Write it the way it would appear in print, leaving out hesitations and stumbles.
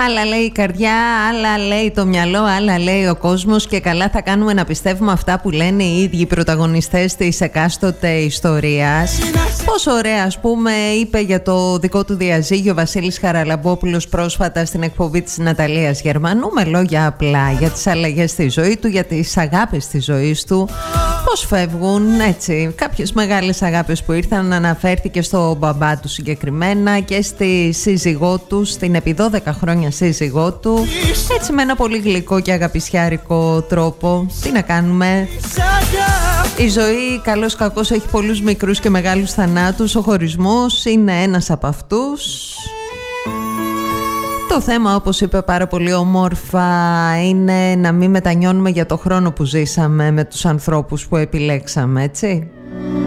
Άλλα λέει η καρδιά, άλλα λέει το μυαλό, άλλα λέει ο κόσμος, και καλά θα κάνουμε να πιστεύουμε αυτά που λένε οι ίδιοι πρωταγωνιστές της εκάστοτε ιστορίας. Πόσο ωραία, ας πούμε, είπε για το δικό του διαζύγιο Βασίλης Χαραλαμπόπουλος πρόσφατα στην εκπομπή της Ναταλίας Γερμανού, με λόγια απλά για τις αλλαγές στη ζωή του, για τις αγάπες της ζωής του. Πώς φεύγουν, έτσι, κάποιες μεγάλες αγάπες που ήρθαν. Αναφέρθηκε στο μπαμπά του συγκεκριμένα και στη σύζυγό του, στην επί 12 χρόνια σύζυγό του, έτσι με ένα πολύ γλυκό και αγαπησιάρικο τρόπο. Τι να κάνουμε, η ζωή καλώς κακώς έχει πολλούς μικρούς και μεγάλους θανάτους. Ο χωρισμός είναι ένας από αυτούς. Το θέμα, όπως είπε πάρα πολύ όμορφα, είναι να μην μετανιώνουμε για το χρόνο που ζήσαμε με τους ανθρώπους που επιλέξαμε, έτσι.